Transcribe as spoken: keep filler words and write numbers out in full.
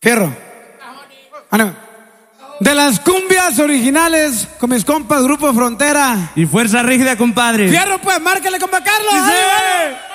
Fierro. Ah, no. De las cumbias originales con mis compas Grupo Frontera y Fuerza Rígida, compadre. Fierro, pues, márcale, compa Carlos. ¡Sí!